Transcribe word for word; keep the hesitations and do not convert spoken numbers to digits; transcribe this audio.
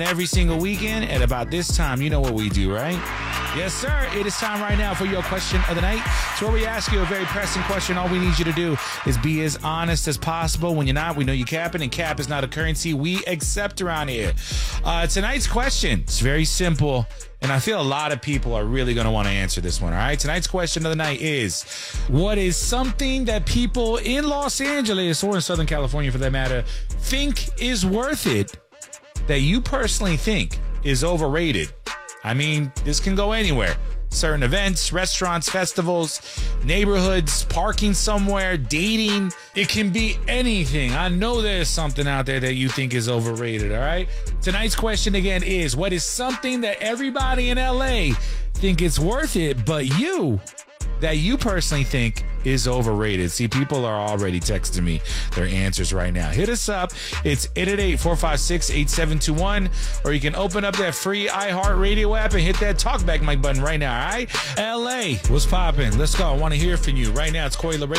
every single weekend at about this time. You know what we do, right? Yes, sir. It is time right now for your question of the night. So where we ask you a very pressing question. All we need you to do is be as honest as possible. When you're not, we know you're capping, and cap is not a currency we accept around here. Uh, tonight's question, it's very simple, and I feel a lot of people are really going to want to answer this one, all right? Tonight's question of the night is, what is something that people in Los Angeles, or in Southern California for that matter, think is worth it that you personally think is overrated? I mean, this can go anywhere. Certain events, restaurants, festivals, neighborhoods, parking somewhere, dating. It can be anything. I know there's something out there that you think is overrated, all right? Tonight's question again is, what is something that everybody in L A think it's worth it, but you, that you personally think is overrated? See, people are already texting me their answers right now. Hit us up. It's eight eight eight, four five six, eight seven two one, or you can open up that free iHeartRadio app and hit that talkback mic button right now, all right? L A, what's poppin'? Let's go. I want to hear from you right now. It's Corey LeRae.